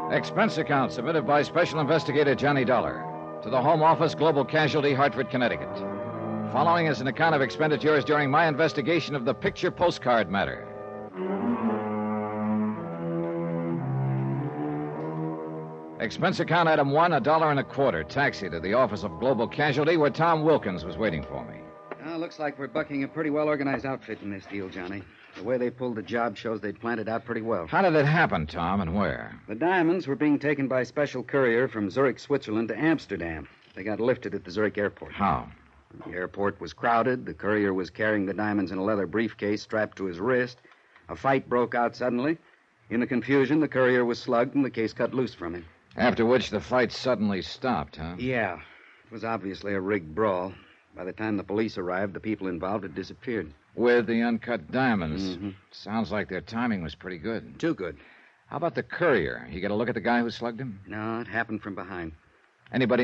Expense account submitted by Special Investigator Johnny Dollar to the Home Office, Global Casualty, Hartford, Connecticut. Following is an account of expenditures during my investigation of the picture postcard matter. Expense account item 1, $1.25. Taxi to the office of Global Casualty, where Tom Wilkins was waiting for me. Looks like we're bucking a pretty well-organized outfit in this deal, Johnny. The way they pulled the job shows they'd planned it out pretty well. How did it happen, Tom, and where? The diamonds were being taken by special courier from Zurich, Switzerland to Amsterdam. They got lifted at the Zurich airport. How? The airport was crowded. The courier was carrying the diamonds in a leather briefcase strapped to his wrist. A fight broke out suddenly. In the confusion, the courier was slugged and the case cut loose from him. After which the fight suddenly stopped, huh? Yeah. It was obviously a rigged brawl. By the time the police arrived, the people involved had disappeared. With the uncut diamonds. Mm-hmm. Sounds like their timing was pretty good. Too good. How about the courier? He get a look at the guy who slugged him? No, it happened from behind. Anybody